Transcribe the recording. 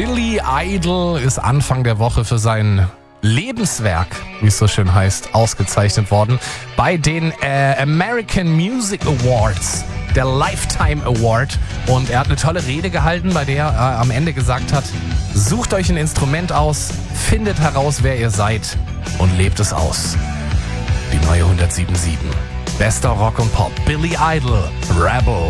Billy Idol ist Anfang der Woche für sein Lebenswerk, wie es so schön heißt, ausgezeichnet worden bei den American Music Awards, der Lifetime Award. Und er hat eine tolle Rede gehalten, bei der er am Ende gesagt hat: Sucht euch ein Instrument aus, findet heraus, wer ihr seid und lebt es aus. Die neue 107.7. Bester Rock und Pop. Billy Idol, Rebel.